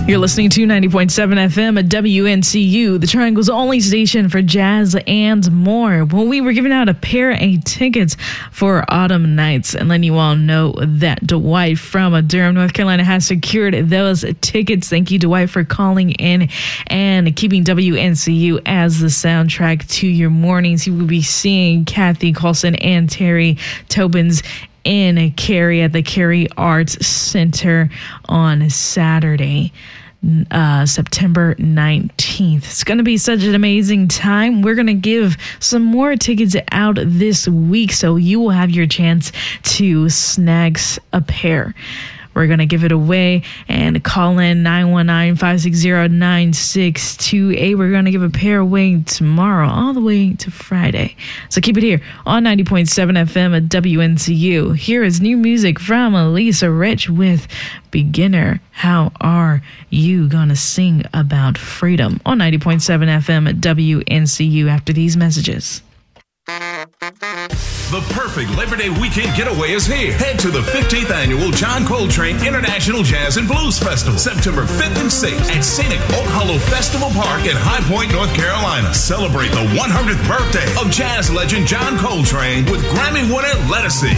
You're listening to 90.7 FM at WNCU, the Triangle's only station for jazz and more. Well, we were giving out a pair of tickets for Autumn Nights and letting you all know that Dwight from Durham, North Carolina has secured those tickets. Thank you, Dwight, for calling in and keeping WNCU as the soundtrack to your mornings. You will be seeing Kathy Coulson and Terry Tobins in Cary at the Cary Arts Center on Saturday, September 19th. It's going to be such an amazing time. We're going to give some more tickets out this week, so you will have your chance to snag a pair. We're going to give it away and call in 919-560-9628. We're going to give a pair away tomorrow all the way to Friday. So keep it here on 90.7 FM at WNCU. Here is new music from Lisa Rich with Beginner. How are you going to sing about freedom on 90.7 FM at WNCU after these messages? The perfect Labor Day weekend getaway is here. Head to the 15th Annual John Coltrane International Jazz and Blues Festival, September 5th and 6th at Scenic Oak Hollow Festival Park in High Point, North Carolina. Celebrate the 100th birthday of jazz legend John Coltrane with Grammy winner Lettucey,